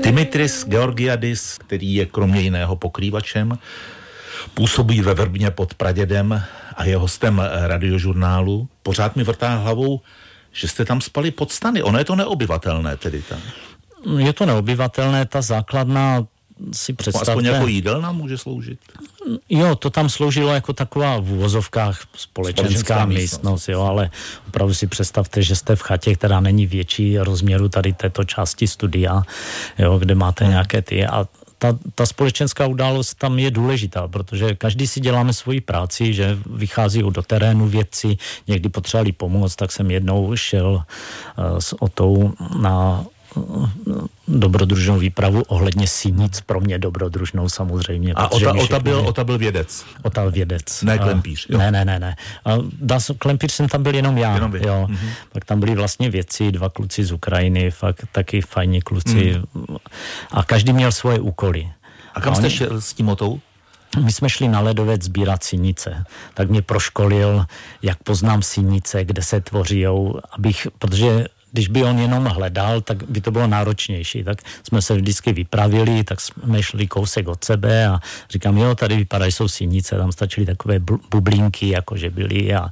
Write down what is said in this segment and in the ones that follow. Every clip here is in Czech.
Dimitris Georgiadis, který je kromě jiného pokrývačem, působí ve Vrbně pod Pradědem a je hostem Radiožurnálu. Pořád mi vrtá hlavou, že jste tam spali pod stany. Ono je to neobyvatelné tedy tam. Je to neobyvatelné, ta základna si představte. Aspoň jako jídelna může sloužit? Jo, to tam sloužilo jako taková v uvozovkách společenská místnost, jo, ale opravdu si představte, že jste v chatě, která není větší rozměru tady této části studia, jo, kde máte nějaké ty a ta společenská událost tam je důležitá, protože každý si děláme svoji práci, že vychází do terénu vědci, někdy potřebovali pomoct, tak jsem jednou šel s Otou na dobrodružnou výpravu ohledně sinic, pro mě dobrodružnou samozřejmě. A Ota byl vědec? Ota vědec. Ne Klempíř? Jo. Ne. Klempíř jsem tam byl jenom já. Jo. Mm-hmm. Pak tam byli vlastně vědci, 2 kluci z Ukrajiny, fakt taky fajní kluci. A každý měl svoje úkoly. A kam jste šel s tím Otou? My jsme šli na ledovec sbírat sinice. Tak mě proškolil, jak poznám sinice, kde se tvořijou, protože když by on jenom hledal, tak by to bylo náročnější. Tak jsme se vždycky vypravili, tak jsme šli kousek od sebe a říkám, jo, tady vypadají, jsou sinice, tam stačily takové bublínky, jakože byly a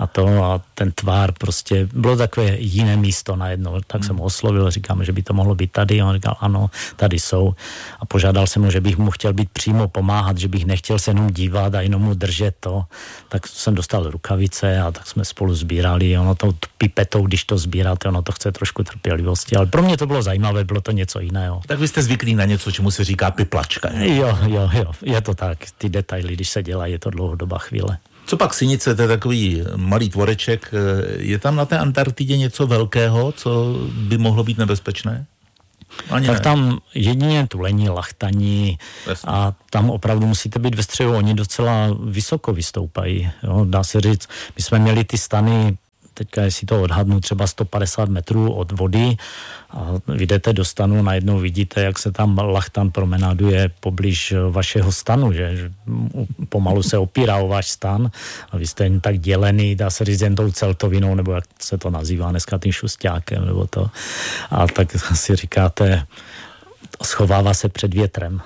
ten tvár prostě, bylo takové jiné místo najednou. Tak jsem ho oslovil, říkám, že by to mohlo být tady. On říkal, ano, tady jsou. A požádal jsem ho, že bych mu chtěl být přímo pomáhat, že bych nechtěl se jenom dívat a jenom mu držet to. Tak jsem dostal rukavice a tak jsme spolu sbírali. Ono tou pipetou, když to sbíráte, ono to chce trošku trpělivosti, ale pro mě to bylo zajímavé, bylo to něco jiného. Tak vy jste zvyklí na něco, čemu se říká piplačka. Jo, je to tak. Ty detaily, když se dělají, je to dlouhodobá chvíle. Co pak sinice, to je takový malý tvoreček. Je tam na té Antarktidě něco velkého, co by mohlo být nebezpečné? Ani tak ne. Tam jedině tulení, lachtaní a tam opravdu musíte být ve střehu. Oni docela vysoko vystoupají. Jo? Dá se říct, my jsme měli ty stany, teďka jestli to odhadnu, třeba 150 metrů od vody a vyjdete do stanu, najednou vidíte, jak se tam lachtan promenáduje poblíž vašeho stanu, že pomalu se opírá o váš stan a vy jste jen tak dělený, dá se říct jen tou celtovinou, nebo jak se to nazývá dneska tím šustákem, nebo to. A tak si říkáte, schovává se před větrem.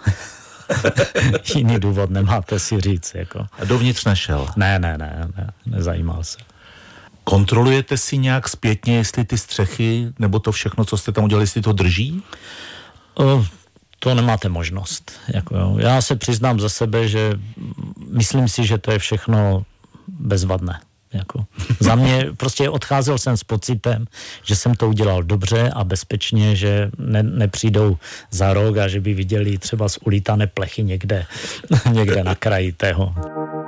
Jiný důvod nemáte si říct. Jako. A dovnitř nešel? Ne, nezajímal se. Kontrolujete si nějak zpětně, jestli ty střechy, nebo to všechno, co jste tam udělali, jestli to drží? To nemáte možnost. Já se přiznám za sebe, že myslím si, že to je všechno bezvadné. Za mě prostě odcházel jsem s pocitem, že jsem to udělal dobře a bezpečně, že nepřijdou za rok a že by viděli třeba z ulítané plechy někde na kraji tého.